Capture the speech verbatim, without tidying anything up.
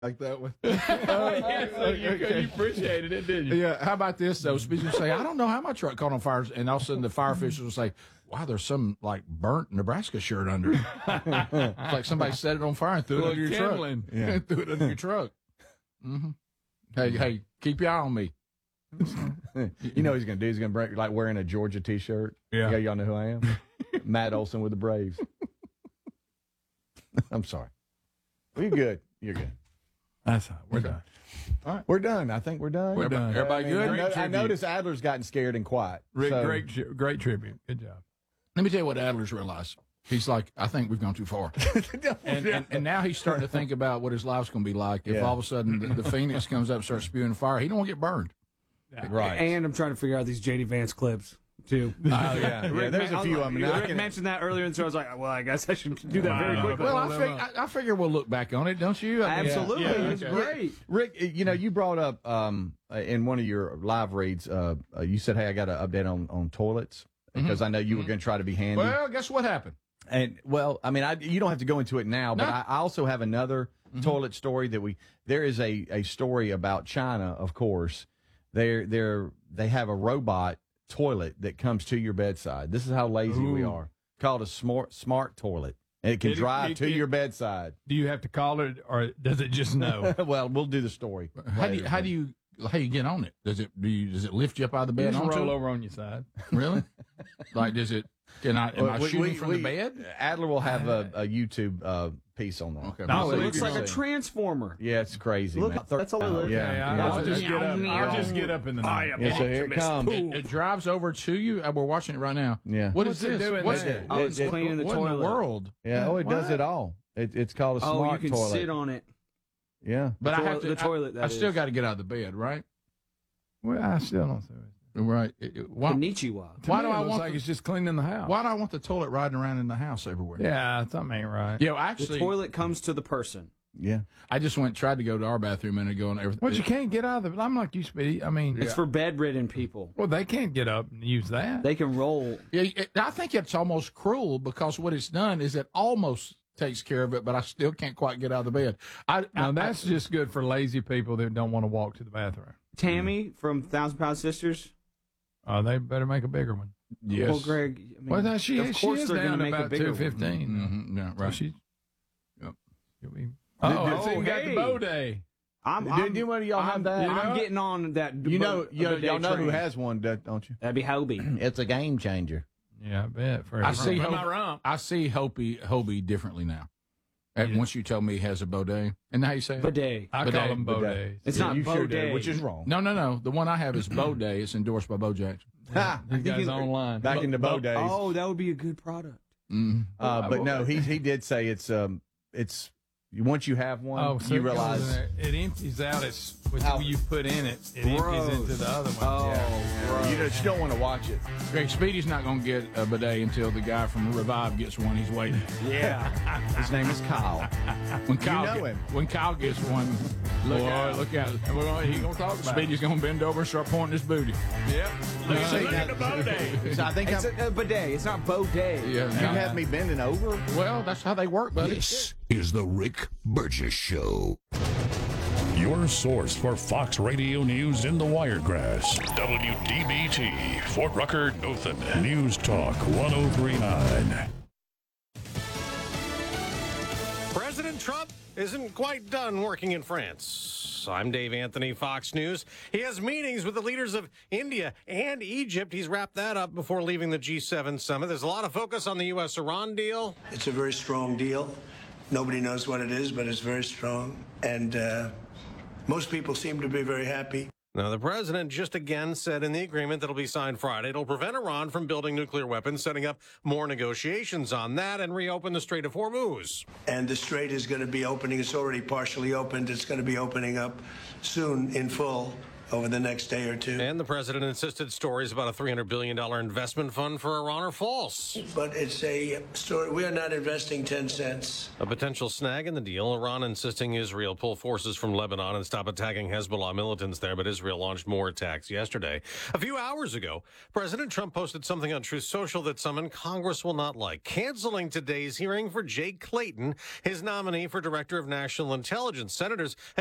like that one. Oh, yeah, so you, Okay. you appreciated it, didn't you? Yeah. How about this though? Speakers will say, "I don't know how my truck caught on fire," and all of a sudden the fire officials will say, "Wow, there's some like burnt Nebraska shirt under it." It's like somebody set it on fire and threw it Well, under your kindling. truck. Yeah, threw it under your truck. Mm-hmm. Hey, hey, keep your eye on me. You know what he's going to do? He's going to bring, like, wearing a Georgia T-shirt. Yeah. Yeah, y'all know who I am? Matt Olson with the Braves. I'm sorry. Well, you're good. You're good. That's all. We're done. All right. We're done. I think we're done. We're done. Everybody I mean, good? I, know, I Tribute. noticed Adler's gotten scared and quiet. Rick, so- great, tri- great tribute. Good job. Let me tell you what Adler's realized. He's like, I think we've gone too far. And, and, and now he's starting to think about what his life's going to be like if Yeah. all of a sudden the, the Phoenix comes up and starts spewing fire. He don't want to get burned. Right. And I'm trying to figure out these J D Vance clips, too. Oh, yeah. yeah. There's a few of them. Now, I Rick can- mentioned that earlier, and so I was like, well, I guess I should do that very Wow. quickly. Well, I, Well, fig- them I, I figure we'll look back on it, don't you? I mean, Absolutely. Yeah, It was okay. great. Rick, you know, you brought up um, in one of your live reads, uh, uh, you said, hey, I got an update on, on toilets because I know you were going to try to be handy. Well, guess what happened? And well, I mean, I, you don't have to go into it now, but No. I, I also have another toilet story that we. There is a, a story about China, of course. They're they're they have a robot toilet that comes to your bedside. This is how lazy we Ooh. are. Called a smart smart toilet, and it can It- drive it- to it- your bedside. Do you have to call it, or does it just know? Well, we'll do the story. How do you later. how do you how you get on it? Does it do you, does it lift you up out of the You bed? just onto roll it? over on your side. Really? Like, does it? Can I? Am I We- shooting we- from we- the bed? Adler will have a, a YouTube uh, piece on that. Okay. No, It so looks you like can a see. transformer. Yeah, it's crazy. Look, man. that's all it looks Yeah, Yeah, yeah. I'll just get up. I'll just get up in the night. Yeah, so here it comes. It, it drives over to you. Uh, We're watching it right now. Yeah. What What's is it this? doing What's there? it? Oh, it's It- it- cleaning the what in toilet. the world? Yeah, oh, it does What? it all. It, it's called a Oh, smart you can toilet. sit on it. Yeah. But The I have toilet- to. the toilet, I, that I still is. got to get out of the bed, right? Well, I still don't see it. Right. It- it- why, Konnichiwa. To Why me, do it I looks want like the- it's just cleaning the house? why do I want the toilet riding around in the house everywhere? Yeah, something ain't right. Yeah, The actually, toilet comes to the person. Yeah. I just went tried to go to our bathroom a minute ago and everything. But you can't get out of the. I'm like you, Speedy. I mean, It's for bedridden people. well, they can't get up and use that. They can roll. Yeah, it, I think it's almost cruel because what it's done is it almost takes care of it, but I still can't quite get out of the bed. I, now I, that's just good for lazy people that don't want to walk to the bathroom. Tammy from Thousand Pound Sisters. Uh, they better make a bigger one. yes. Well, Greg. I mean, Well, that she, of she course is they're down gonna to make a about bigger two one. fifteen. Mhm, yeah, So right. she, Yep. she'll be. Oh, oh, so you got the hey. bow day. I'm, Do- I'm, do one of y'all have I'm, that? I'm You know? getting on that. You know, bo- you know bidet y'all know who train. has one, don't you? That'd be Hobie. It's a game changer. Yeah, I bet. For I see for Hope- my rump. I see Hobie, Hobie differently now. And Yeah. once you told me he has a bidet, and how you say it? Bidet. I Bidet, call them bow bidet. days. It's Yeah, not you sure bidet. do, which is wrong. No, no, no. The one I have is Baudet. It's endorsed by Bo Jackson. Ha! These guys can- online. Back in the bow days. Oh, that would be a good product. Mm. Uh, but no, he he did say it's um it's once you have one, Oh, so you it goes in realize. there. It empties out as with Out. what you put in it. It Gross. empties into the other one. Oh, Yeah. gross. You just don't want to watch it. Greg Speedy's not going to get a bidet until the guy from Revive gets one. He's waiting. Yeah. His name is Kyle. When Kyle, know get- him. when Kyle gets one, look Boy, out! Look out! And we're gonna, he gonna talk about Speedy's going to bend over and start pointing his booty. it. Yep. Look, See, look now- at the bow day. So I think It's I'm, a, a bidet. It's not bidet. Yeah, you have me bending over. Well, that's how they work, buddy. This is the Rick Burgess Show. Your source for Fox Radio News in the Wiregrass. W D B T, Fort Rucker, Dothan. News Talk one oh three point nine. President Trump isn't quite done working in France. I'm Dave Anthony, Fox News. He has meetings with the leaders of India and Egypt. He's wrapped that up before leaving the G seven summit. There's a lot of focus on the U S Iran deal. It's a very strong deal. Nobody knows what it is, but it's very strong. And uh, most people seem to be very happy. Now, the president just again said in the agreement that'll be signed Friday, it'll prevent Iran from building nuclear weapons, setting up more negotiations on that, and reopen the Strait of Hormuz. And the strait is going to be opening. It's already partially opened. It's going to be opening up soon in full. over the next day or two. And the president insisted stories about a three hundred billion dollars investment fund for Iran are false. But it's a story. We are not investing ten cents. A potential snag in the deal, Iran insisting Israel pull forces from Lebanon and stop attacking Hezbollah militants there, but Israel launched more attacks yesterday. A few hours ago, President Trump posted something on Truth Social that some in Congress will not like, canceling today's hearing for Jake Clayton, his nominee for Director of National Intelligence. Senators